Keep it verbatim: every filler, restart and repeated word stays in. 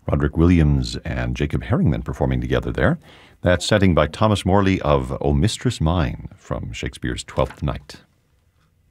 Roderick Williams and Jacob Herringman performing together there. That setting by Thomas Morley of O Mistress Mine from Shakespeare's Twelfth Night.